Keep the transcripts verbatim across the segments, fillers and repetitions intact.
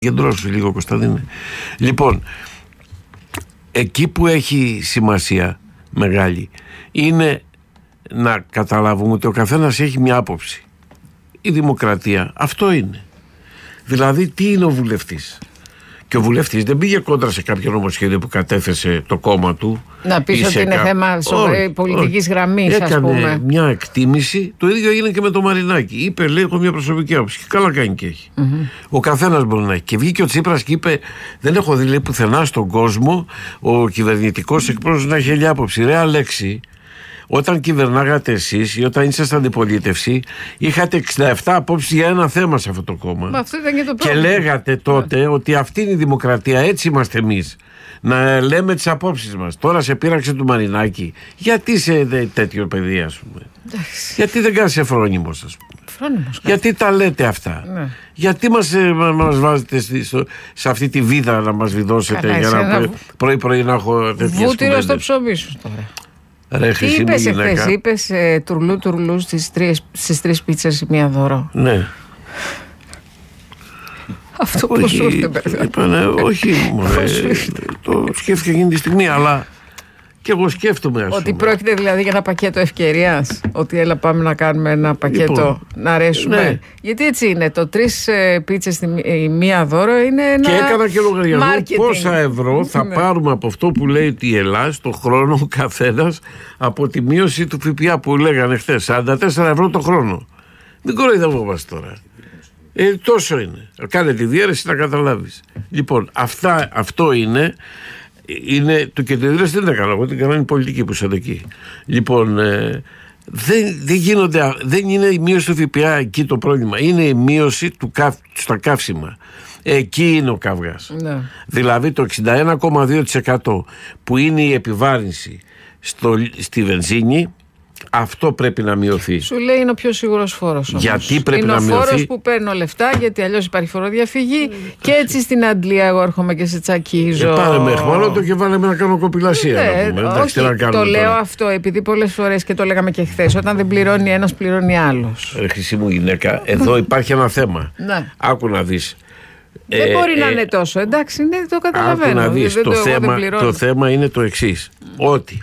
Κεντρώσου λίγο, Κωνσταντίνε. Λοιπόν, εκεί που έχει σημασία μεγάλη είναι να καταλάβουμε ότι ο καθένας έχει μια άποψη. Η δημοκρατία αυτό είναι. Δηλαδή, τι είναι ο βουλευτής? Και ο βουλευτής δεν πήγε κόντρα σε κάποιο νομοσχέδιο που κατέθεσε το κόμμα του. Να πεις ότι είναι κα... θέμα πολιτικής γραμμής, ας πούμε. Έκανε μια εκτίμηση. Το ίδιο έγινε και με το Μαρινάκη. Είπε, λέει, έχω μια προσωπική άποψη. Και καλά κάνει και έχει. Mm-hmm. Ο καθένας μπορεί να έχει. Και βγήκε ο Τσίπρας και είπε, δεν έχω δει, λέει, πουθενά στον κόσμο ο κυβερνητικός εκπρόσωπος να έχει άλλη άποψη. Ρε Αλέξη, όταν κυβερνάγατε εσείς ή όταν ήσασταν αντιπολίτευση, είχατε εξήντα επτά απόψεις για ένα θέμα σε αυτό το κόμμα. Μα αυτό ήταν και το και λέγατε τότε yeah. ότι αυτή είναι η δημοκρατία, έτσι είμαστε εμείς. Να λέμε τις απόψεις μας. Τώρα σε πείραξε του Μαρινάκη. Γιατί σε τέτοιο παιδί, ας πούμε? Εντάξει. Γιατί δεν κάνεις φρόνιμος, ας πούμε? Φρόνιμος, γιατί τα λέτε αυτά? Ναι. Γιατί μας, μας βάζετε στο, σε αυτή τη βίδα να μας βιδώσετε? Καλά, για να πρωί-πρωί να έχω τέτοιες κουβέντες. Βούτυρο στο ψωμί σου τώρα. Ρε, τι είπες εχθές? Είπες ε, τουρλού τουρλού στις τρεις, στις τρεις πίτσες μία δώρο. Ναι. Αυτό πώς σου ήρθε? Είπανε, όχι μωρέ, το σκέφτηκα εκείνη τη στιγμή, αλλά και εγώ σκέφτομαι, ας ότι πούμε. Πρόκειται δηλαδή για ένα πακέτο ευκαιρίας. Ότι έλα πάμε να κάνουμε ένα πακέτο, λοιπόν, να αρέσουμε. Ναι. Γιατί έτσι είναι. Το τρεις ε, πίτσες στη η μία δώρο είναι ένα. Και έκανα και λογαριασμό marketing. Πόσα ευρώ θα ναι. πάρουμε από αυτό που λέει η Ελλάδα το χρόνο ο καθένας από τη μείωση του ΦΠΑ που λέγανε χθες. σαράντα τέσσερα ευρώ το χρόνο. Μην κοροϊδευόμαστε τώρα. Ε, τόσο είναι. Κάνε τη διαίρεση να καταλάβεις. Λοιπόν, αυτά, αυτό είναι. Είναι το κεντρικό, δεν είναι καλό. Εγώ την κάνω, είναι πολιτική που είσαι εκεί. Λοιπόν, ε, δεν, δεν, γίνονται, δεν είναι η μείωση του ΦΠΑ εκεί το πρόβλημα. Είναι η μείωση του καύ, στα καύσιμα. Εκεί είναι ο καυγάς. Ναι. Δηλαδή το εξήντα ένα κόμμα δύο τοις εκατό που είναι η επιβάρυνση στο, στη βενζίνη, αυτό πρέπει να μειωθεί. Σου λέει είναι ο πιο σίγουρος φόρος όμως. Γιατί πρέπει είναι να μειωθεί? Είναι ο φόρος που παίρνω λεφτά, γιατί αλλιώς υπάρχει φοροδιαφυγή. Mm, και έτσι στην Αντλία εγώ έρχομαι και σε τσακίζω. Ε, πάρε με εχμάλωτο και βάλε με να κάνω κοπηλασία. Ναι, να πούμε. Εντάξει, όχι, να το λέω τώρα. αυτό επειδή πολλές φορές, και το λέγαμε και χθες, όταν δεν πληρώνει ένας πληρώνει άλλος. Ρε χρυσή μου γυναίκα, εδώ υπάρχει ένα θέμα. Ναι. Άκου να δεις. Δεν ε, μπορεί ε, να είναι τόσο, εντάξει, ναι, το καταλαβαίνω. Άκου να δεις, δεν το, το, θέμα, το θέμα είναι το εξής. Mm. Ότι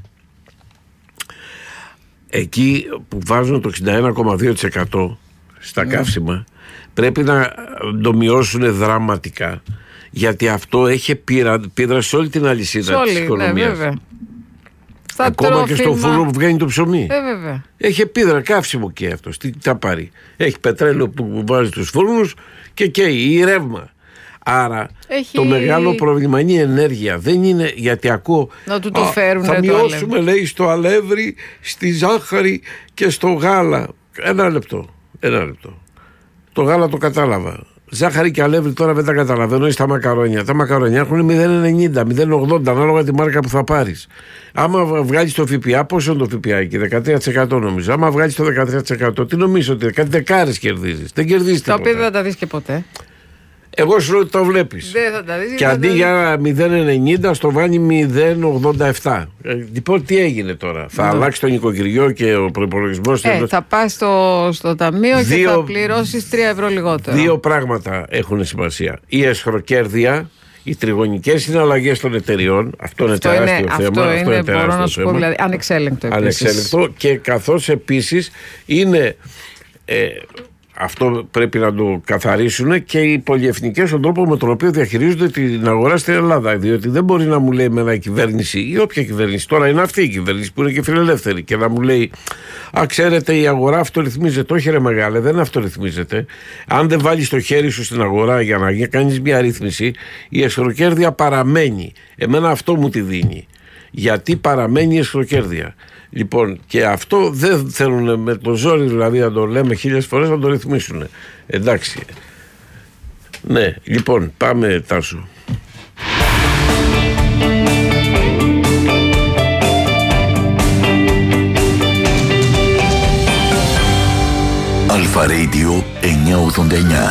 εκεί που βάζουν το εξήντα ένα κόμμα δύο τοις εκατό στα mm. καύσιμα πρέπει να το μειώσουν δραματικά, γιατί αυτό έχει πείρα, πείρα σε όλη την αλυσίδα της οικονομίας. Ναι, ακόμα τρόφιμα, και στο φούρνο που βγαίνει το ψωμί. Ε, βέβαια. Έχει επίδρα καύσιμο και αυτό. Τι θα πάρει? Έχει πετρέλαιο που βάζει στους φούρνους και καίει, ή ρεύμα. Άρα έχει... το μεγάλο πρόβλημα είναι η ενέργεια. Δεν είναι, γιατί ακούω να του το φέρουν. Θα μειώσουμε, το λέει, στο αλεύρι, στη ζάχαρη και στο γάλα. Ένα λεπτό. Ένα λεπτό. Το γάλα το κατάλαβα. Ζάχαρη και αλεύρι τώρα δεν τα καταλαβαίνω. Ή στα μακαρόνια. Τα μακαρόνια έχουν μηδέν ενενήντα, μηδέν ογδόντα ανάλογα τη μάρκα που θα πάρεις. Άμα βγάλεις το ΦΠΑ, πόσο είναι το ΦΠΑ εκεί? δεκατρία τοις εκατό νομίζω. Άμα βγάλεις το δεκατρία τοις εκατό, τι νομίζω ότι κάτι δεκάρες κερδίζεις? Δεν κερδίζεις τίποτα. Τα οποία δεν τα δεις και ποτέ. Εγώ σου λέω ότι το βλέπεις. Δεν θα τα δεις. Και αντί για μηδέν ενενήντα στο βάλει μηδέν ογδόντα επτά. Λοιπόν, τι έγινε τώρα? Θα ναι. αλλάξει το νοικοκυριό και ο προϋπολογισμός. Ε, θα πας στο, στο ταμείο δύο, και θα πληρώσεις τρία ευρώ λιγότερο. Δύο πράγματα έχουν σημασία. Η εσχροκέρδεια, οι τριγωνικές συναλλαγές των εταιριών. Αυτό είναι αυτό τεράστιο είναι, θέμα. Αυτό, αυτό είναι, είναι τεράστιο μπορώ να σου θέμα. πω, δηλαδή, ανεξέλεγκτο. Ανεξέλεγκτο, και καθώς επίσης είναι... Ε, αυτό πρέπει να το καθαρίσουν και οι πολυεθνικές στον τρόπο με τον οποίο διαχειρίζονται την αγορά στην Ελλάδα. Διότι δεν μπορεί να μου λέει με ένα κυβέρνηση ή όποια κυβέρνηση, τώρα είναι αυτή η κυβέρνηση που είναι και φιλελεύθερη, και να μου λέει, α, ξέρετε, η αγορά αυτορυθμίζεται. Όχι, ρε μεγάλε, δεν αυτορυθμίζεται. Αν δεν βάλεις το χέρι σου στην αγορά για να κάνεις μια ρύθμιση, η εσχροκέρδεια παραμένει. Εμένα αυτό μου τη δίνει. Γιατί παραμένει η εσχροκέρδεια. Λοιπόν, και αυτό δεν θέλουν με το ζόρι, δηλαδή να το λέμε χίλιες φορές, να το ρυθμίσουν. Εντάξει. Ναι, λοιπόν, πάμε, Τάσο. Αλφα Radio εννιακόσια ογδόντα εννιά.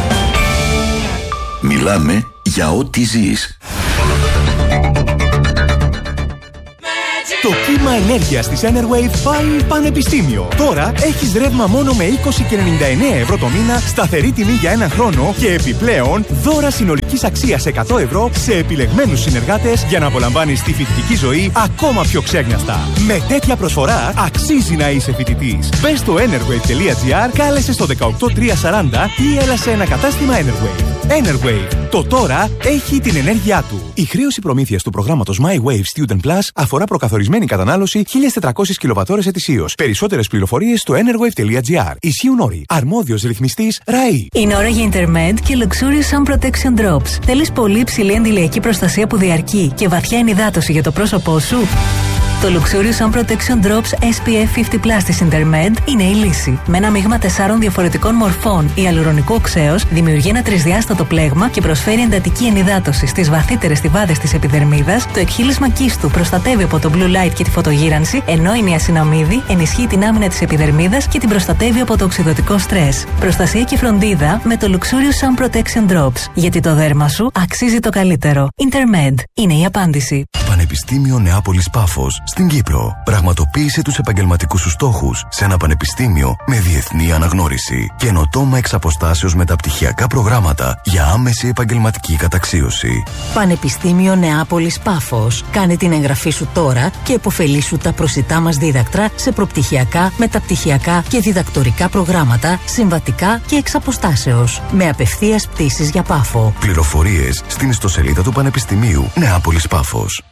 Μιλάμε για ό,τι ζεις. Magic. Το κύμα ενέργειας της Enerwave πάει πανεπιστήμιο. Τώρα έχεις ρεύμα μόνο με είκοσι και ενενήντα εννέα ευρώ το μήνα, σταθερή τιμή για έναν χρόνο και επιπλέον δώρα συνολικής αξίας εκατό ευρώ σε επιλεγμένους συνεργάτες για να απολαμβάνεις τη φοιτητική ζωή ακόμα πιο ξέγνιαστα. Με τέτοια προσφορά αξίζει να είσαι φοιτητής. Μπες στο enerwave τελεία gr, κάλεσε στο δεκαοκτώ τριακόσια σαράντα ή έλα σε ένα κατάστημα Enerwave. Enerwave. Το τώρα έχει την ενέργειά του. Η χρέωση προμήθειας του προγράμματος My Wave Student Plus αφορά προκαθορισμένη κατανάλωση χίλιες τετρακόσιες κιλοβατώρες ετησίως. Περισσότερες πληροφορίες στο enerwave τελεία gr. Ισχύουν όροι. Αρμόδιος ρυθμιστής ΡΑΗ. Είναι ώρα για Intermed και Luxurious Sun Protection Drops. Θέλεις πολύ υψηλή αντιλιακή προστασία που διαρκεί και βαθιά ενυδάτωση για το πρόσωπό σου? Το Luxurious Sun Protection Drops ες πι εφ πενήντα πλας της Intermed είναι η λύση. Με ένα μείγμα τεσσάρων διαφορετικών μορφών ιαλουρονικού οξέως δημιουργεί ένα τρισδιάστατο πλέγμα και προσφέρει εντατική ενυδάτωση στις βαθύτερες στιβάδες της επιδερμίδας. Το εκχύλισμα κίστου προστατεύει από το blue light και τη φωτογύρανση, ενώ η νιασιναμίδη ενισχύει την άμυνα της επιδερμίδας και την προστατεύει από το οξυδωτικό στρες. Προστασία και φροντίδα με το Luxurious Sun Protection Drops. Γιατί το δέρμα σου αξίζει το καλύτερο. Intermed είναι η απάντηση. Πανεπιστήμιο Νεάπολης Πάφος στην Κύπρο. Πραγματοποίησε τους επαγγελματικούς σου στόχους σε ένα πανεπιστήμιο με διεθνή αναγνώριση. Καινοτόμα εξ αποστάσεως μεταπτυχιακά προγράμματα για άμεση επαγγελματική καταξίωση. Πανεπιστήμιο Νεάπολης Πάφος. Κάνε την εγγραφή σου τώρα και επωφελήσου τα προσιτά μας δίδακτρα σε προπτυχιακά, μεταπτυχιακά και διδακτορικά προγράμματα, συμβατικά και εξ αποστάσεως. Με απευθείας πτήσεις για Πάφο. Πληροφορίες στην ιστοσελίδα του Πανεπιστημίου Νεάπολης Πάφος.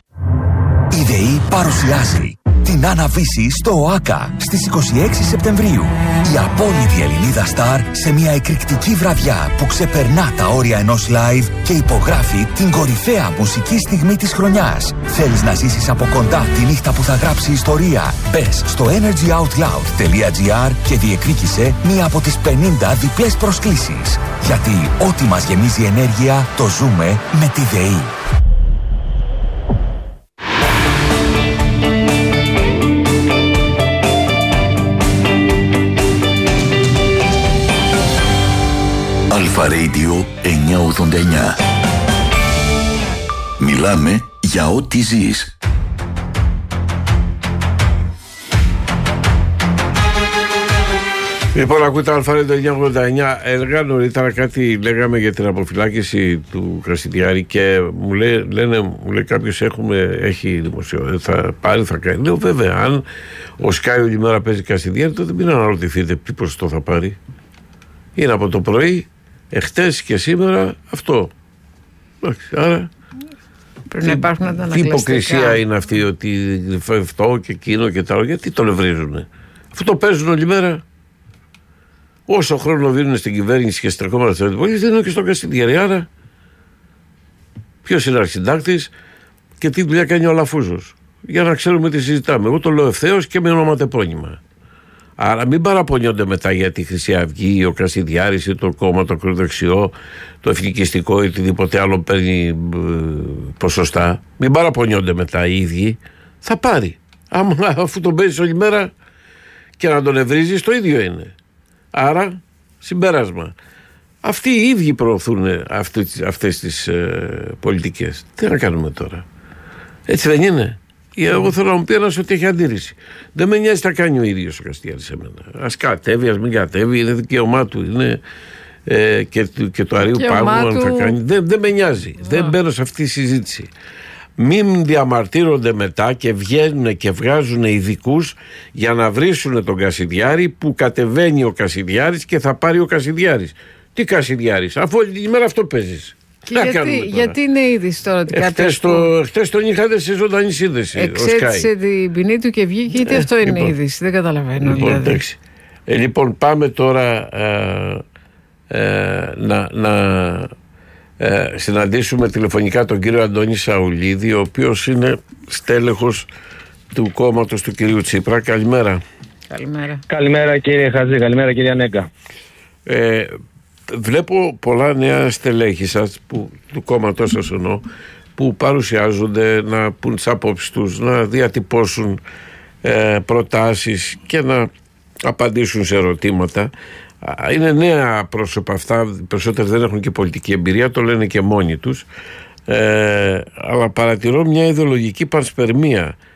Η ΔΕΗ παρουσιάζει την Άννα-Βύση στο ΟΑΚΑ στις είκοσι έξι Σεπτεμβρίου. Η απόλυτη Ελληνίδα στάρ σε μια εκρηκτική βραδιά που ξεπερνά τα όρια ενός live και υπογράφει την κορυφαία μουσική στιγμή της χρονιάς. Θέλεις να ζήσεις από κοντά τη νύχτα που θα γράψει ιστορία? Μπες στο energy out loud τελεία gr και διεκδίκησε μία από τις πενήντα διπλές προσκλήσεις. Γιατί ό,τι μας γεμίζει ενέργεια το ζούμε με τη ΔΕΗ. Αλφα Radio εννιακόσια ογδόντα εννιά. Μιλάμε για ό,τι ζεις. Λοιπόν, ακούτε Αλφα Radio εννιακόσια ογδόντα εννιά. Έλεγα νωρίτερα κάτι, λέγαμε για την αποφυλάκηση του Κασιδιάρη και μου λέει, λένε, μου λέει κάποιος έχουμε, έχει δημοσιο, θα πάρει, θα κάνει. Λέω βέβαια, αν ο Σκάι όλη μέρα παίζει Κασιδιάρη, τότε μην αναρωτηθείτε τι ποσοστό θα πάρει. Είναι από το πρωί, εχθές και σήμερα αυτό. Άρα πρέπει να υπάρχουν αντανακλαστικά. Τι υποκρισία είναι αυτή ότι αυτό και εκείνο και τα άλλο? Γιατί το λευρίζουνε? Αυτό το παίζουν όλη μέρα. Όσο χρόνο δίνουν στην κυβέρνηση και στην κόμματα της αντιπολίτευσης, δίνουν και στον Κασιδιάρη. Άρα ποιος είναι αρχισυντάκτης και τι δουλειά κάνει ο Αλαφούζος? Για να ξέρουμε τι συζητάμε. Εγώ το λέω ευθέως και με ονοματεπώνυμα. Άρα μην παραπονιόνται μετά για τη Χρυσή Αυγή, ο Κασιδιάρης ή το κόμμα το ακροδεξιό, το εθνικιστικό ή οτιδήποτε άλλο παίρνει ε, ποσοστά. Μην παραπονιόνται μετά οι ίδιοι. Θα πάρει. Άμα, αφού τον παίζεις όλη μέρα και να τον ευρίζεις, το ίδιο είναι. Άρα, συμπέρασμα. Αυτοί οι ίδιοι προωθούν αυτές, αυτές τις ε, πολιτικές. Τι να κάνουμε τώρα? Έτσι δεν είναι? Εγώ θέλω να μου πει ένας ότι έχει αντίρρηση. Δεν με νοιάζει τι κάνει ο ίδιος ο Κασιδιάρης σε μένα. Ας κατέβει, ας μην κατέβει, είναι δικαίωμά του. Είναι ε, και, και το Αρείου Πάγου αν θα κάνει. Δεν, δεν με νοιάζει. Yeah. Δεν μπαίνω σε αυτή τη συζήτηση. Μην διαμαρτύρονται μετά και βγαίνουν και βγάζουν ειδικούς για να βρίσουν τον Κασιδιάρη, που κατεβαίνει ο Κασιδιάρης και θα πάρει ο Κασιδιάρης. Τι Κασιδιάρης, αφού όλη την ημέρα αυτό παίζεις? Γιατί, γιατί είναι είδηση τώρα ότι Χτες το, τον είχατε σε ζωντανή σύνδεση. Εξέτησε την ποινή του και βγήκε, γιατί ε, αυτό είναι λοιπόν, είδηση. Δεν καταλαβαίνω. Λοιπόν, δηλαδή. ε, λοιπόν πάμε τώρα ε, ε, να, να ε, συναντήσουμε τηλεφωνικά τον κύριο Αντώνη Σαουλίδη, ο οποίος είναι στέλεχος του κόμματος του κυρίου Τσίπρα. Καλημέρα. Καλημέρα. Καλημέρα κύριε Χατζή, καλημέρα κύριε Ανέγκα. Ε, Βλέπω πολλά νέα στελέχη σας, που, του κόμματός σας εννοώ, που παρουσιάζονται να πούν τις απόψεις τους, να διατυπώσουν ε, προτάσεις και να απαντήσουν σε ερωτήματα. Είναι νέα πρόσωπα αυτά, οι περισσότεροι δεν έχουν και πολιτική εμπειρία, το λένε και μόνοι τους, ε, αλλά παρατηρώ μια ιδεολογική πανσπερμία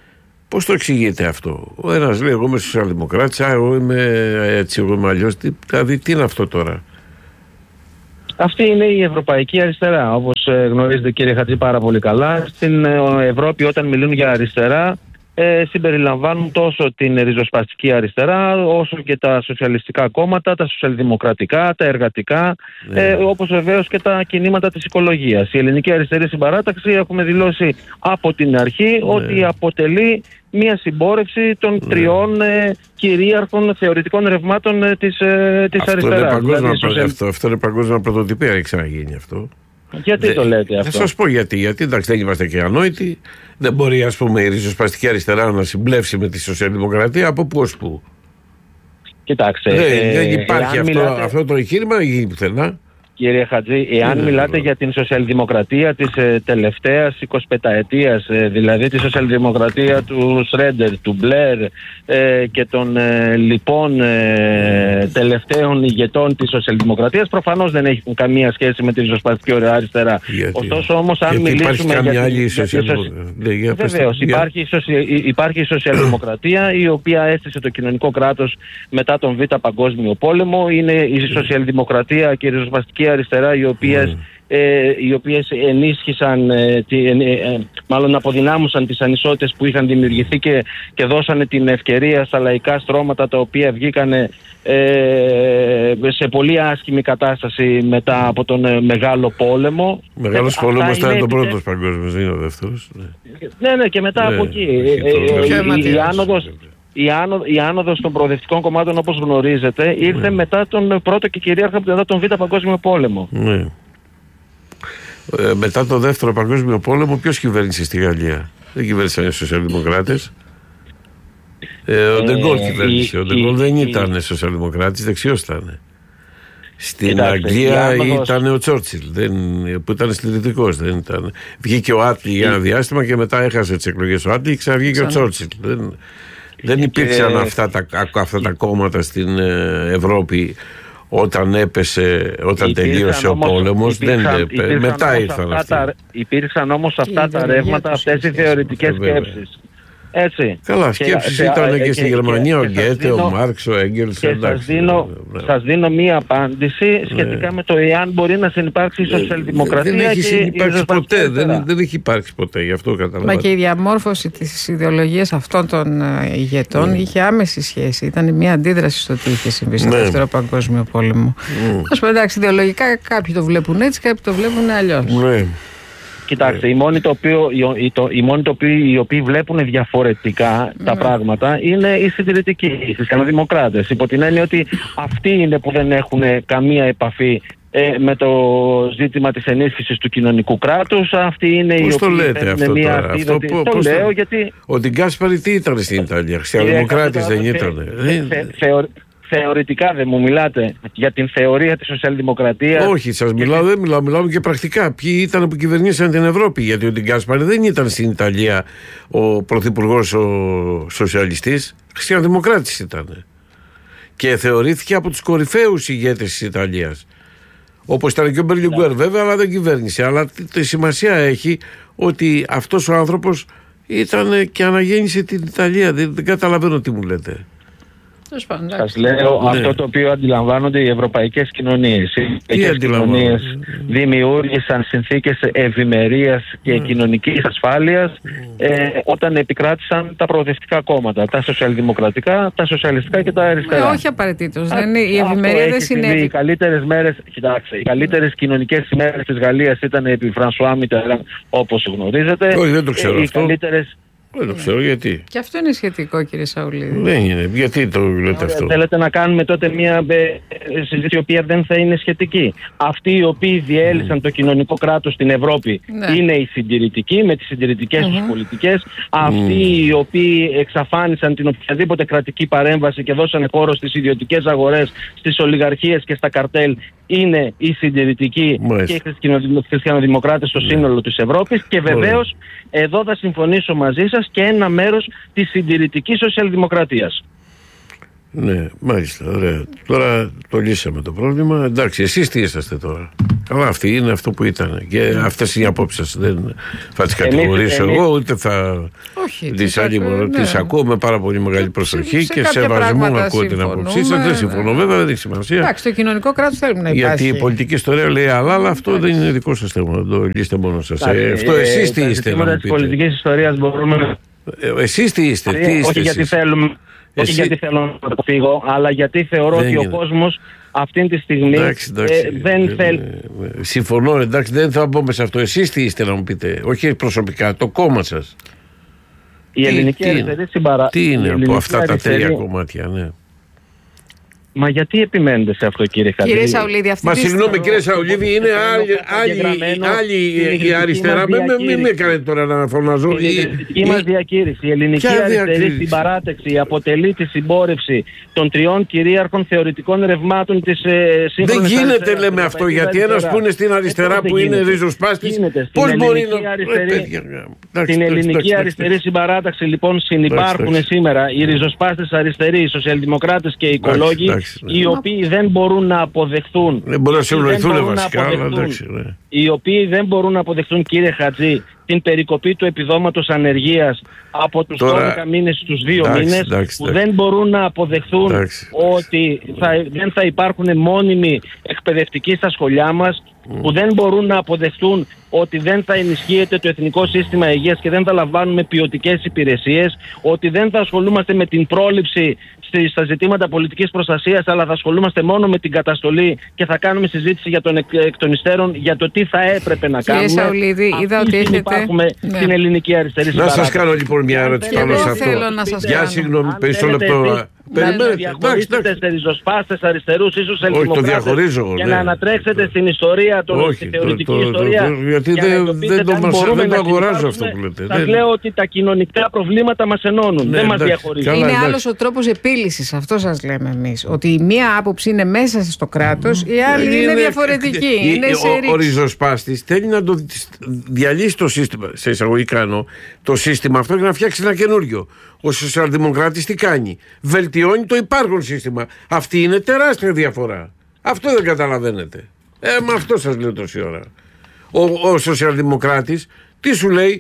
Πώς το εξηγείτε αυτό? Ο ένας λέει: εγώ είμαι σοσιαλδημοκράτης, α, εγώ είμαι έτσι, εγώ είμαι αλλιώς. Δηλαδή, τι είναι αυτό τώρα? Αυτή είναι η ευρωπαϊκή αριστερά. Όπως γνωρίζετε, κύριε Χατζή, πάρα πολύ καλά. Στην Ευρώπη, όταν μιλούν για αριστερά, ε, συμπεριλαμβάνουν τόσο την ριζοσπαστική αριστερά, όσο και τα σοσιαλιστικά κόμματα, τα σοσιαλδημοκρατικά, τα εργατικά, ναι. ε, όπως βεβαίως και τα κινήματα της οικολογίας. Η Ελληνική Αριστερή Συμπαράταξη έχουμε δηλώσει από την αρχή ναι. ότι αποτελεί μία συμπόρευση των ναι. τριών ε, κυρίαρχων θεωρητικών ρευμάτων ε, της, ε, της αυτό αριστεράς. Είναι παγκόσμια, δηλαδή, σοσιαλ... αυτό, αυτό είναι παγκόσμια πρωτοτυπία, έχει ξαναγίνει αυτό. Γιατί Δε, το λέτε αυτό? Θα σας πω γιατί. Γιατί εντάξει, δεν είμαστε και ανόητοι. Δεν μπορεί, ας πούμε, η ριζοσπαστική αριστερά να συμπλέψει με τη σοσιαλδημοκρατία από πού ως πού. Κοιτάξτε. Δεν, ε, δεν υπάρχει αυτό, μιλάτε... αυτό το εγχείρημα, δεν γίνει πουθενά. Κύριε Χατζή, εάν είναι μιλάτε αυτό. για την σοσιαλδημοκρατία της ε, τελευταίας εικοσιπενταετίας, ε, δηλαδή τη σοσιαλδημοκρατία του Σρέντερ, του Μπλερ ε, και των ε, λοιπόν ε, τελευταίων ηγετών της σοσιαλδημοκρατίας, προφανώς δεν έχει καμία σχέση με τη ριζοσπαστική αριστερά. Γιατί? Ωστόσο όμως, αν γιατί μιλήσουμε για, άλλη για, για βεβαίως, υπάρχει, η σοσια... υπάρχει η σοσιαλδημοκρατία, η οποία έστησε το κοινωνικό κράτος μετά τον Β' Παγκόσμιο Πόλεμο. Είναι η σοσιαλδημοκρατία και η ριζοσπαστική αριστερά, οι οποίες, mm. ε, οι οποίες ενίσχυσαν, ε, τη, ε, ε, μάλλον αποδυνάμωσαν τις ανισότητες που είχαν δημιουργηθεί και, και δώσανε την ευκαιρία στα λαϊκά στρώματα, τα οποία βγήκαν ε, σε πολύ άσχημη κατάσταση μετά από τον ε, Μεγάλο Πόλεμο. Μεγάλος πόλεμος ήταν το πρώτος παγκόσμιος, δεν είναι ο δεύτερος. Ναι, ναι, ναι και μετά ναι, από εκεί. Ε, ε, η άνοδος... Η, άνοδο, η άνοδος των προοδευτικών κομμάτων, όπως γνωρίζετε, ήρθε ναι. μετά τον πρώτο και κυρίαρχα μετά τον Β' Παγκόσμιο Πόλεμο. Ναι. Ε, μετά τον δεύτερο Παγκόσμιο Πόλεμο, ποιος κυβέρνησε στη Γαλλία? Δεν κυβέρνησαν οι σοσιαλδημοκράτες. Ε, ο ε, Ντεγκόλ κυβέρνησε. Η, ο Ντεγκόλ δεν ήταν η... σοσιαλδημοκράτης, δεξιός ήταν. Στην Κοιτάξτε, Αγγλία άνοδος... ήταν ο Τσόρτσιλ, δεν, που ήταν συντηρητικός. Δεν ήταν. Βγήκε ο Άτλι για ένα διάστημα και μετά έχασε τις εκλογές ο Άτλι και ξαναβγήκε Ξανά. ο Τσόρτσιλ. Δεν... Δεν υπήρξαν και... αυτά, τα, αυτά τα κόμματα στην Ευρώπη όταν έπεσε, όταν υπήρξαν τελείωσε όμως, ο πόλεμος. Υπήρξαν, δεν έπε, μετά ήρθαν αυτά. Τα, υπήρξαν όμως αυτά τα ρεύματα, αυτές οι θεωρητικές σκέψεις. Έτσι. Καλά, σκέψεις ήταν και, και στη Γερμανία, και, ο Γκέτε, ο Μάρξ, ο Έγγελς. Και σας δίνω, σας δίνω μία απάντηση σχετικά ναι. με το εάν μπορεί να συνυπάρξει η σοσιαλδημοκρατία. Δεν έχει συνυπάρξει ποτέ. Δεν, δεν έχει υπάρξει ποτέ, γι' αυτό καταλαβαίνω. Μα και η διαμόρφωση της ιδεολογίας αυτών των ηγετών ναι. είχε άμεση σχέση. Ήταν μια αντίδραση στο τι είχε συμβεί στο ναι. Δεύτερο Παγκόσμιο Πόλεμο. Ας πούμε, εντάξει, ιδεολογικά κάποιοι το βλέπουν έτσι, κάποιοι το βλέπουν αλλιώς. Ναι. Κοιτάξτε, οι μόνοι, το οποίο, οι, το, οι, μόνοι το οποίο, οι οποίοι βλέπουν διαφορετικά mm. τα πράγματα είναι οι συντηρητικοί, οι χριστιανοδημοκράτες. Υπό την έννοια ότι αυτοί είναι που δεν έχουν καμία επαφή ε, με το ζήτημα της ενίσχυσης του κοινωνικού κράτους. Αυτοί είναι πώς οι το οποίοι λέτε αυτό μια τώρα? Αυτό το πώς λέω το... γιατί... Ο Ντιγκάσπαρη τι ήταν στην Ιταλία? Χριστιανοδημοκράτης δεν ήταν? Θεωρητικά δεν μου μιλάτε για την θεωρία της σοσιαλδημοκρατίας? Όχι, σας μιλάω, δεν μιλάω, μιλάω και πρακτικά. Ποιοι ήταν που κυβερνήσαν την Ευρώπη? Γιατί ο Ντιγκάσπαρη δεν ήταν στην Ιταλία ο πρωθυπουργός ο σοσιαλιστής, χριστιανοδημοκράτης ήταν. Και θεωρήθηκε από τους κορυφαίους ηγέτες της Ιταλίας. Όπως ήταν και ο Μπερλιγκουέρ βέβαια, αλλά δεν κυβέρνησε. Αλλά τη σημασία έχει ότι αυτός ο άνθρωπος ήταν και αναγέννησε την Ιταλία. Δεν, δεν καταλαβαίνω τι μου λέτε. Σας λέω ναι. αυτό το οποίο αντιλαμβάνονται οι ευρωπαϊκές κοινωνίες. Οι ευρωπαϊκές κοινωνίες δημιούργησαν συνθήκες ευημερίας και mm. κοινωνικής ασφάλειας mm. ε, όταν επικράτησαν τα προοδευτικά κόμματα, τα σοσιαλδημοκρατικά, τα σοσιαλιστικά και τα αριστερά. Ε, όχι απαραίτητος. Δεν, η ευημερία δεν συνέβη. Οι καλύτερες μέρες, κοιτάξτε, οι καλύτερες κοινωνικές ημέρες της Γαλλίας ήταν επί Φρανσουά Μιτεράν, όπως γνωρίζετε. Όχι, δεν το ξέρω οι αυτό. Καλύτερες... Δεν το ξέρω γιατί. Και αυτό είναι σχετικό, κύριε Σαουλίδη. Δεν είναι. Γιατί το λέτε αυτό? Θέλετε να κάνουμε τότε μια συζήτηση η οποία δεν θα είναι σχετική. Αυτοί οι οποίοι διέλυσαν mm. το κοινωνικό κράτος στην Ευρώπη ναι. είναι οι συντηρητικοί με τις συντηρητικές mm-hmm. τους πολιτικές. Αυτοί mm. οι οποίοι εξαφάνισαν την οποιαδήποτε κρατική παρέμβαση και δώσανε χώρο στις ιδιωτικές αγορές, στις ολιγαρχίες και στα καρτέλ είναι οι συντηρητικοί mm. και οι χριστιανοδημοκράτες στο mm. σύνολο της Ευρώπης. Και βεβαίως mm. εδώ θα συμφωνήσω μαζί σας και ένα μέρος της συντηρητικής σοσιαλδημοκρατίας. Ναι, μάλιστα, ωραία. Τώρα το λύσαμε το πρόβλημα. Εντάξει, εσείς τι είσαστε τώρα? Αλλά αυτή είναι αυτό που ήταν. Και mm. αυτές είναι οι απόψεις σας. Δεν θα τις κατηγορήσω εμείς, εγώ, ούτε θα τις αλλήμω. Τις ακούω με πάρα πολύ μεγάλη προσοχή σε, και σεβασμό να ακούω την απόψη σας. Δεν συμφωνώ, βέβαια, δεν έχει σημασία. Εντάξει, το κοινωνικό κράτος θέλουμε να υπάρχει. Γιατί η πολιτική ιστορία λέει άλλα, αλλά αυτό δεν είναι δικό σας θέμα. Το λύστε μόνο σας. Αυτό εσείς τι είστε. Τα πολιτική ιστορία μπορούμε. Εσείς τι είστε. Όχι γιατί θέλουμε. Όχι γιατί θέλω να το φύγω, αλλά γιατί θεωρώ ότι ο κόσμος αυτή τη στιγμή εντάξει, εντάξει, ε, δεν ε, θέλει. Ε, συμφωνώ, εντάξει, δεν θα μπω σε αυτό. Εσείς τι είστε να μου πείτε, όχι προσωπικά, το κόμμα σας. Η τι, ελληνική τι αριστερή συμπαρα... Τι είναι από αυτά αριστερή... τα τρία κομμάτια, ναι. Μα γιατί επιμένετε σε αυτό, κύριε Χατζη? Κύριε Σαουλίδη, αυτή Μα συγγνώμη, κύριε Σαουλίδη, είναι άλλη η αριστερά. Μην με κάνετε τώρα να φωναζώ. Η δική μας διακήρυξη, η ελληνική αριστερή συμπαράταξη αποτελεί τη συμπόρευση των τριών κυρίαρχων θεωρητικών ρευμάτων της σύγχρονης. Δεν γίνεται, λέμε αυτό, γιατί ένας που είναι στην αριστερά που είναι ριζοσπάστης, πώς μπορεί να. Στην ελληνική αριστερή συμπαράταξη, λοιπόν, συνυπάρχουν σήμερα οι ριζοσπάστες αριστεροί, οι σοσιαλδημοκράτες και οι οικολόγοι, οι οποίοι δεν μπορούν να αποδεχθούν. Δεν μπορούν να συνοηθούν βασικά. Οι οποίοι δεν μπορούν να αποδεχθούν, κύριε Χατζή, την περικοπή του επιδόματος ανεργίας από τους δώδεκα μήνες στους δύο μήνες, εντάξει, που εντάξει. δεν μπορούν να αποδεχθούν εντάξει, ότι θα, δεν θα υπάρχουν μόνιμοι εκπαιδευτικοί στα σχολιά μας, mm. που δεν μπορούν να αποδεχτούν ότι δεν θα ενισχύεται το εθνικό σύστημα υγείας και δεν θα λαμβάνουμε ποιοτικές υπηρεσίες, ότι δεν θα ασχολούμαστε με την πρόληψη στα ζητήματα πολιτικής προστασίας, αλλά θα ασχολούμαστε μόνο με την καταστολή και θα κάνουμε συζήτηση για τον εκ, εκ των υστέρων για το τι θα έπρεπε να Κύριε κάνουμε. Σαουλίδη, είδα ότι έχετε... υπάρχουμε ναι. στην ελληνική αριστερή συμπαράταξη. Να σας κάνω λοιπόν μια ερώτηση πάνω σε αυτό. Για συγγνώμη, περισσότερο λεπτό. Περιμένετε, διαχωρίσετε σε ριζοσπάστες αριστερούς ή σοσιαλδημοκράτες για να ανατρέξετε στην ιστορία, στη θεωρητική ιστορία. Γιατί δεν το αγοράζω αυτό που λέτε. Σας λέω ότι τα κοινωνικά προβλήματα μας ενώνουν, δεν μας διαχωρίζουν. Είναι άλλος ο τρόπος επίλυσης, αυτό σας λέμε εμείς. Ότι η μία άποψη είναι μέσα στο κράτος, η άλλη είναι διαφορετική. Ο ριζοσπάστης θέλει να το διαλύσει το σύστημα, σε εισαγωγικά εννοώ, το σύστημα αυτό για να φτιάξει ένα καινούριο. Ο σοσιαλδημοκράτης τι κάνει? Βελτιώνει το υπάρχον σύστημα. Αυτή είναι τεράστια διαφορά. Αυτό δεν καταλαβαίνετε. Ε, με αυτό σας λέω τόση ώρα. Ο, ο σοσιαλδημοκράτης τι σου λέει?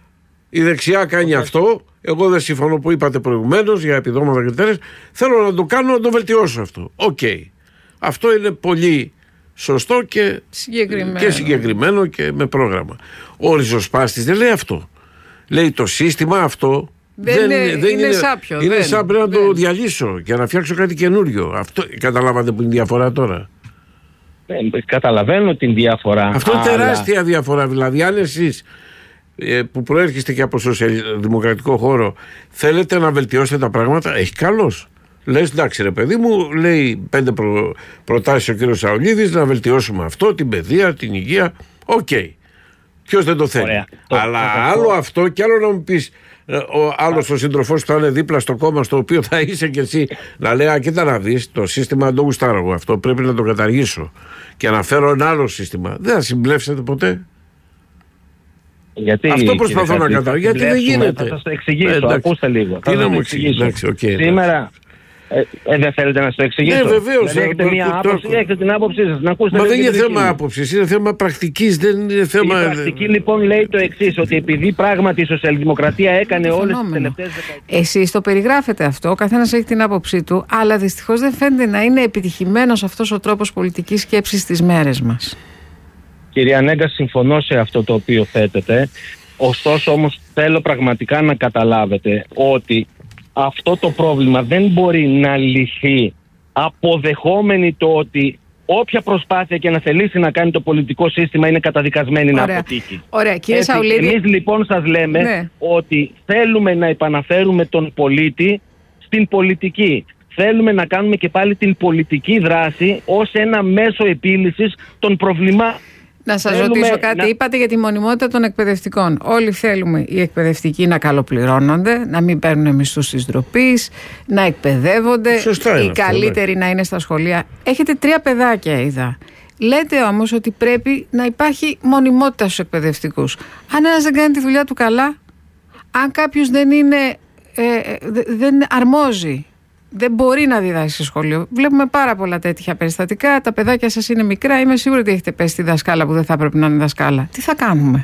Η δεξιά κάνει okay. αυτό. Εγώ δεν συμφωνώ που είπατε προηγουμένως για επιδόματα και τέτοιες. Θέλω να το κάνω, να το βελτιώσω αυτό. Οκ. Okay. Αυτό είναι πολύ σωστό και συγκεκριμένο. και συγκεκριμένο και με πρόγραμμα. Ο ριζοσπάστης δεν λέει αυτό. Λέει το σύστημα αυτό δεν, δεν, είναι, δεν είναι, είναι σάπιο. Είναι δεν, σαν πρέπει δεν. να το διαλύσω και να φτιάξω κάτι καινούριο. Αυτό, καταλάβατε που είναι η διαφορά τώρα? Ε, καταλαβαίνω την διαφορά. Αυτό είναι αλλά... τεράστια διαφορά. Δηλαδή, αν εσείς ε, που προέρχεστε και από σοσιαλδημοκρατικό χώρο θέλετε να βελτιώσετε τα πράγματα, έχει καλώς. Λες, εντάξει ρε παιδί μου, λέει πέντε προ... προτάσεις ο κύριος Σαουλίδης να βελτιώσουμε αυτό, την παιδεία, την υγεία. Οκ. Okay. Ποιος δεν το θέλει? Ωραία. Αλλά το, άλλο το... αυτό και άλλο να μου πεις ο άλλος ο σύντροφός που θα είναι δίπλα στο κόμμα στο οποίο θα είσαι και εσύ να λέει, α, κοίτα να δεις, το σύστημα δεν το γουστάρω εγώ, αυτό πρέπει να το καταργήσω και να φέρω ένα άλλο σύστημα. Δεν θα συμπλέψετε ποτέ. Γιατί, αυτό προσπαθώ να καταργήσω. Γιατί δεν γίνεται. Θα σας το εξηγήσω, ε, ακούστε λίγο. Τι να μου εξηγήσω? Σήμερα Ε, ε, δεν θέλετε να σας το εξηγήσω? Ναι, βεβαίως. Δηλαδή, έχετε, μια άποψη, έχετε την άποψή σας. Να ακούσετε. Μα δεν είναι θέμα άποψης, είναι θέμα πρακτικής. Δεν είναι θέμα... Η πρακτική λοιπόν λέει το εξής, ότι επειδή πράγματι η σοσιαλδημοκρατία έκανε όλες τις τελευταίες δεκαετίες. Εσείς το περιγράφετε αυτό, ο καθένας έχει την άποψή του, αλλά δυστυχώς δεν φαίνεται να είναι επιτυχημένος αυτός ο τρόπος πολιτικής σκέψης στις μέρες μας. Κυρία Νέγκα, συμφωνώ σε αυτό το οποίο θέτετε. Ωστόσο όμως θέλω πραγματικά να καταλάβετε ότι αυτό το πρόβλημα δεν μπορεί να λυθεί αποδεχόμενοι το ότι όποια προσπάθεια και να θελήσει να κάνει το πολιτικό σύστημα είναι καταδικασμένη Ωραία. να αποτύχει. Ωραία, κύριε Σαουλίδη. Εμείς λοιπόν σας λέμε ναι. ότι θέλουμε να επαναφέρουμε τον πολίτη στην πολιτική. Θέλουμε να κάνουμε και πάλι την πολιτική δράση ως ένα μέσο επίλυσης των προβλημάτων. Να σας θέλουμε ρωτήσω κάτι, να... είπατε για τη μονιμότητα των εκπαιδευτικών. Όλοι θέλουμε οι εκπαιδευτικοί να καλοπληρώνονται, να μην παίρνουν μισθούς της ντροπής, να εκπαιδεύονται, οι καλύτεροι ναι. να είναι στα σχολεία. Έχετε τρία παιδάκια, είδα. Λέτε όμως ότι πρέπει να υπάρχει μονιμότητα στους εκπαιδευτικούς. Αν ένας δεν κάνει τη δουλειά του καλά, αν κάποιος δεν είναι, ε, δεν αρμόζει δεν μπορεί να διδάσει σε σχολείο. Βλέπουμε πάρα πολλά τέτοια περιστατικά. Τα παιδάκια σας είναι μικρά. Είμαι σίγουρη ότι έχετε πέσει τη δασκάλα που δεν θα πρέπει να είναι δασκάλα. Τι θα κάνουμε?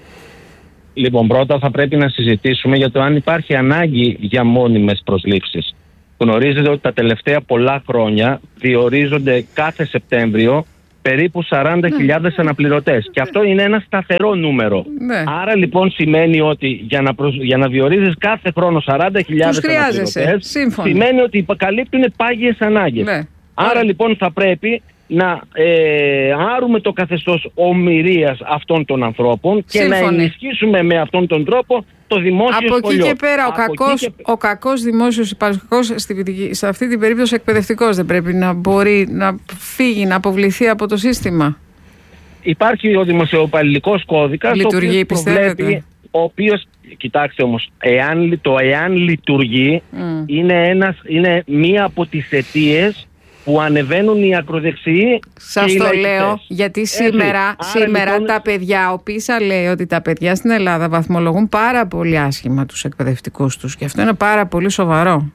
Λοιπόν, πρώτα θα πρέπει να συζητήσουμε για το αν υπάρχει ανάγκη για μόνιμες προσλήψεις. Γνωρίζετε ότι τα τελευταία πολλά χρόνια διορίζονται κάθε Σεπτέμβριο περίπου σαράντα χιλιάδες ναι. αναπληρωτές. Και αυτό είναι ένα σταθερό νούμερο. Ναι. Άρα λοιπόν σημαίνει ότι για να, προσ... για να διορίζεις κάθε χρόνο σαράντα χιλιάδες αναπληρωτές, σημαίνει ότι καλύπτουν πάγιες ανάγκες. Ναι. Άρα ναι. λοιπόν θα πρέπει να ε, άρουμε το καθεστώς ομηρίας αυτών των ανθρώπων και Σύμφωνη. να ενισχύσουμε με αυτόν τον τρόπο το δημόσιο Από σχολείο. εκεί και πέρα ο κακός, και... ο κακός δημόσιος υπαλληλικός, σε αυτή την περίπτωση εκπαιδευτικός, δεν πρέπει να μπορεί να φύγει, να αποβληθεί από το σύστημα? Υπάρχει ο δημοσιοπαλληλικός κώδικας, λειτουργεί, ο οποίος προβλέπει, ο οποίος, κοιτάξτε όμως, εάν, το εάν λειτουργεί mm. είναι, ένας, είναι μία από τις αιτίες που ανεβαίνουν οι ακροδεξιοί. Σας το λέω γιατί σήμερα, σήμερα λοιπόν... τα παιδιά, ο Πίσα λέει ότι τα παιδιά στην Ελλάδα βαθμολογούν πάρα πολύ άσχημα τους εκπαιδευτικούς τους και αυτό είναι πάρα πολύ σοβαρό.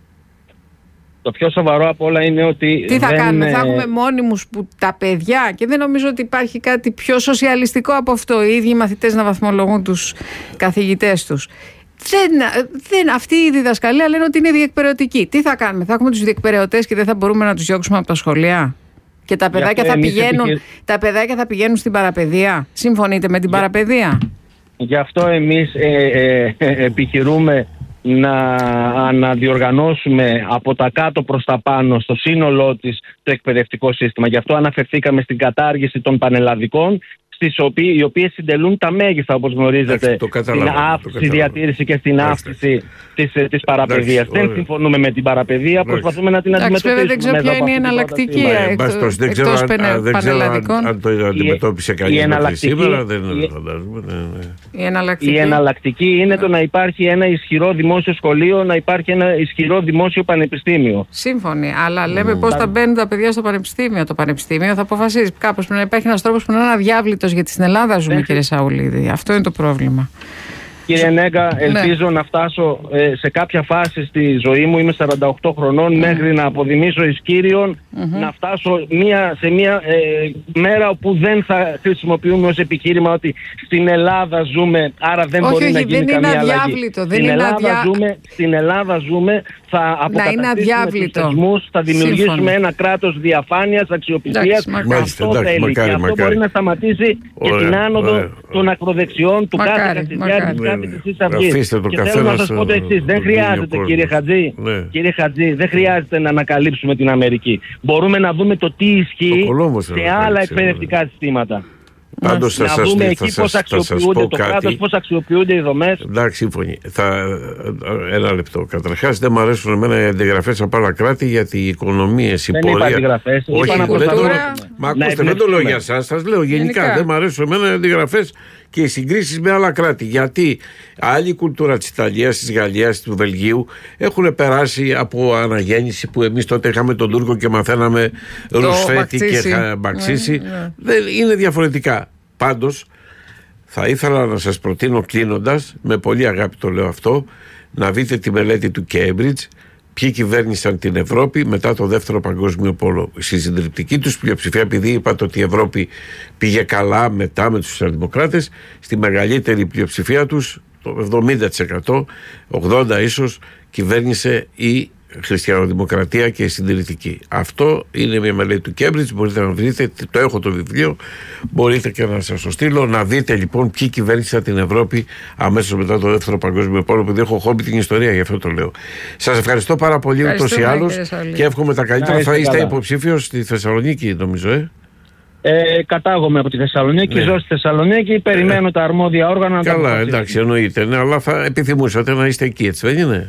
Το πιο σοβαρό από όλα είναι ότι τι θα δεν... κάνουμε, θα έχουμε μόνιμους που τα παιδιά, και δεν νομίζω ότι υπάρχει κάτι πιο σοσιαλιστικό από αυτό, οι ίδιοι μαθητές να βαθμολογούν τους καθηγητές τους. Δεν, δεν, αυτή η διδασκαλία λένε ότι είναι διεκπεραιωτική. Τι θα κάνουμε, θα έχουμε τους διεκπεραιωτές και δεν θα μπορούμε να τους διώξουμε από τα σχολεία? Και τα παιδάκια, θα πηγαίνουν, επιχει... τα παιδάκια θα πηγαίνουν στην παραπαιδεία. Συμφωνείτε με την Για... παραπαιδεία? Γι' αυτό εμείς ε, ε, ε, επιχειρούμε να αναδιοργανώσουμε από τα κάτω προς τα πάνω στο σύνολό της το εκπαιδευτικό σύστημα. Γι' αυτό αναφερθήκαμε στην κατάργηση των πανελλαδικών, στις οποίες, οι οποίες συντελούν τα μέγιστα, όπως γνωρίζετε, στην αύξηση, διατήρηση και στην αύξηση της, της παραπαιδείας. Δεν συμφωνούμε με την παραπαιδεία, προσπαθούμε να την αντιμετωπίσουμε. Δεν ξέρω ποια είναι η εναλλακτική εκτός πανελλαδικών. Αν το αντιμετώπισε κανείς σήμερα, δεν φαντάζομαι. Η εναλλακτική είναι το να υπάρχει ένα ισχυρό δημόσιο σχολείο, να υπάρχει ένα ισχυρό δημόσιο πανεπιστήμιο. Σύμφωνοι, αλλά λέμε πώς θα μπαίνουν τα παιδιά στο πανεπιστήμιο. Το πανεπιστήμιο θα αποφασίζει. Κάπως πρέπει να υπάρχει ένας τρόπος που να είναι αδιάβλητος. Γιατί στην Ελλάδα ζούμε, κύριε Σαουλίδη. Αυτό είναι το πρόβλημα. Κύριε Νέγκα, ελπίζω ναι. να φτάσω ε, σε κάποια φάση στη ζωή μου, είμαι σαράντα οκτώ χρονών, mm. μέχρι να αποδημήσω εις Κύριον, mm-hmm. να φτάσω μια, σε μια ε, μέρα όπου δεν θα χρησιμοποιούμε ως επιχείρημα ότι στην Ελλάδα ζούμε, άρα δεν όχι, μπορεί όχι, να γίνει δεν καμία είναι αλλαγή. Δεν στην, είναι Ελλάδα αδιά... ζούμε, στην Ελλάδα ζούμε, θα αποκαταστήσουμε τους θεσμούς, θα δημιουργήσουμε Σύμφωνο. ένα κράτος διαφάνειας, αξιοπιστίας. Αυτό θέλει και αυτό μπορεί να σταματήσει και την άνοδο των ακροδεξιών του κάθε καθηγητή της Χρυσής Αυγής. Και θέλω να σας πω το εξής, δεν χρειάζεται κύριε Χατζή, κύριε Χατζή, δεν χρειάζεται να ανακαλύψουμε την Αμερική. Μπορούμε να δούμε το τι ισχύει σε άλλα εκπαιδευτικά συστήματα. Πάντως να θα σας, δούμε θα εκεί σας, πώς αξιοποιούνται το κράτος, πώς αξιοποιούνται οι δομές. Εντάξει, σύμφωνοι. Θα, ένα λεπτό. Καταρχάς δεν μου αρέσουν εμένα οι αντιγραφές από άλλα κράτη, γιατί οι οικονομίες, η δεν πορεία... είπα αντιγραφές. Όχι, δεν το, μα ακούστε, δεν το λέω για εσάς, σας λέω γενικά. γενικά. Δεν μου αρέσουν εμένα οι αντιγραφές και οι συγκρίσεις με άλλα κράτη. Γιατί άλλη κουλτούρα της Ιταλίας, της Γαλλίας, του Βελγίου έχουν περάσει από αναγέννηση που εμείς τότε είχαμε τον Τούρκο και μαθαίναμε ρουσφέτη και μπαξίση. Δεν είναι διαφορετικά. Πάντως θα ήθελα να σας προτείνω, κλείνοντας, με πολύ αγάπη το λέω αυτό, να δείτε τη μελέτη του Cambridge, ποιοι κυβέρνησαν την Ευρώπη μετά το δεύτερο παγκόσμιο πόλεμο. Στη συντριπτική τους πλειοψηφία, επειδή είπατε ότι η Ευρώπη πήγε καλά μετά με τους σοσιαλδημοκράτες, στη μεγαλύτερη πλειοψηφία τους, το εβδομήντα τοις εκατό, ογδόντα τοις εκατό ίσως, κυβέρνησε η χριστιανοδημοκρατία και η συντηρητική. Αυτό είναι μια μελέτη του Cambridge, μπορείτε να βρείτε, το έχω το βιβλίο, μπορείτε και να σας το στείλω, να δείτε λοιπόν ποιοι κυβέρνησαν την Ευρώπη αμέσως μετά το δεύτερο παγκόσμιο πόλεμο, επειδή έχω χόμπι την ιστορία, γι' αυτό το λέω. Σας ευχαριστώ πάρα πολύ ούτως ή άλλως και εύχομαι τα καλύτερα. Θα είστε υποψήφιος στη Θεσσαλονίκη, νομίζω, ε. Ε, κατάγομαι από τη Θεσσαλονίκη, ναι. ζω στη Θεσσαλονίκη, περιμένω ε, τα αρμόδια όργανα. Καλά, εντάξει, εννοείται, ναι, αλλά θα επιθυμούσατε να είστε εκεί, έτσι δεν είναι?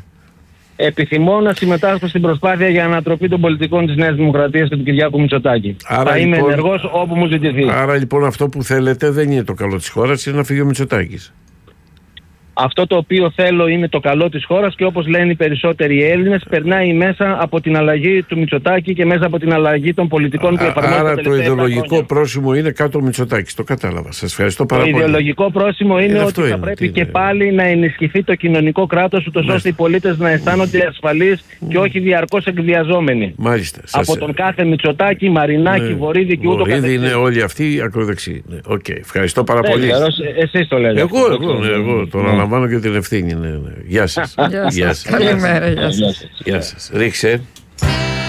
Επιθυμώ να συμμετάσχω στην προσπάθεια για ανατροπή των πολιτικών της Νέας Δημοκρατίας και του Κυριάκου Μητσοτάκη. Άρα, θα είμαι λοιπόν, ενεργός όπου μου ζητηθεί. Άρα λοιπόν αυτό που θέλετε δεν είναι το καλό της χώρας, είναι να φύγει ο Μητσοτάκης. Αυτό το οποίο θέλω είναι το καλό της χώρας και όπως λένε οι περισσότεροι Έλληνες, περνάει μέσα από την αλλαγή του Μητσοτάκη και μέσα από την αλλαγή των πολιτικών που εφαρμόζονται. Άρα το ιδεολογικό πρόσημο είναι κάτω ο Μητσοτάκης. Το κατάλαβα. Σας ευχαριστώ πάρα το πολύ. Το ιδεολογικό πρόσημο είναι ε, ότι θα είναι, πρέπει και είναι. πάλι να ενισχυθεί το κοινωνικό κράτος, ούτως ώστε οι πολίτες να αισθάνονται ασφαλείς mm. και όχι διαρκώς εκβιαζόμενοι. Μάλιστα. Από σας... τον κάθε Μητσοτάκη, Μαρινάκη, ναι. Βορίδη και ούτω καθεξής. Βορίδη είναι όλοι αυτοί ακροδεξιοί. Ναι. Okay. Ευχαριστώ πάρα ναι, πολύ. Εσείς το λέτε. Εγώ, εγώ, ναι, εγώ τον αναλαμβάνω και την ευθύνη. Ναι, ναι. Γεια σας. Γεια σας. Καλημέρα. Γεια σας. Γεια σας. Ρίξε.